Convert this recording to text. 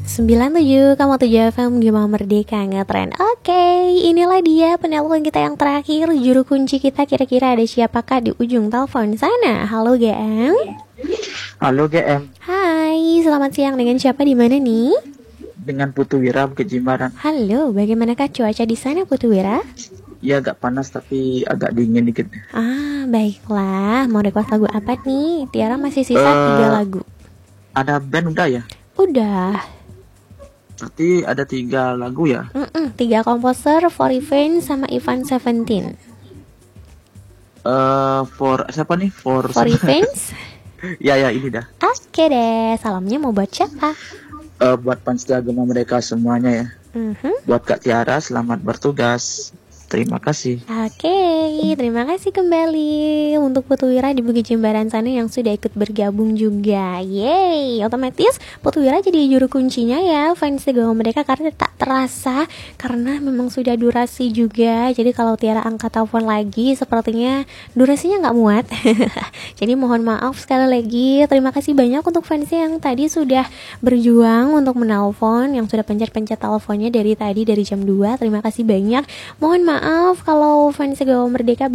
97,7 FM Gema Merdeka ngetren. Oke, inilah dia penelpon kita yang terakhir. Juru kunci kita kira-kira ada siapakah di ujung telepon sana? Halo GM. Halo GM. Hai, selamat siang. Dengan siapa di mana nih? Dengan Putu Wira Bukit Jimbaran. Halo, bagaimanakah cuaca di sana Putu Wira? Ya agak panas tapi agak dingin dikit. Baiklah. Mau request lagu apa nih? Tiara masih sisa 3 lagu. Ada band udah ya? Udah. Berarti ada 3 lagu ya? 3 komposer, For Revenge sama Ivan Seventeen. For siapa nih? For Revenge? ya ini dah. Oke deh, salamnya mau buat siapa? Buat Panstia Gema Merdeka semuanya ya. Buat Kak Tiara, selamat bertugas. Terima kasih. Oke, terima kasih kembali untuk Putu Wira di Bukit Jimbaran sana yang sudah ikut bergabung juga. Yeay, otomatis Putu Wira jadi juru kuncinya ya fans Gema Merdeka karena tak terasa karena memang sudah durasi juga. Jadi kalau Tiara angkat telepon lagi sepertinya durasinya nggak muat. Jadi mohon maaf sekali lagi. Terima kasih banyak untuk fans yang tadi sudah berjuang untuk menelpon, yang sudah pencet-pencet teleponnya dari tadi dari jam 2. Terima kasih banyak. Mohon maaf kalau fans Gema Merdeka